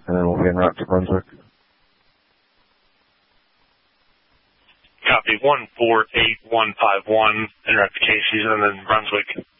and then we'll be en route to Brunswick. Copy 148151, en route to Casey's and then Brunswick.